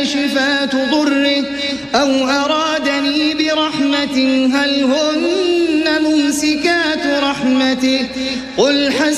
كاشفات ضره أو أرادني برحمة هل هن ممسكات رحمته قل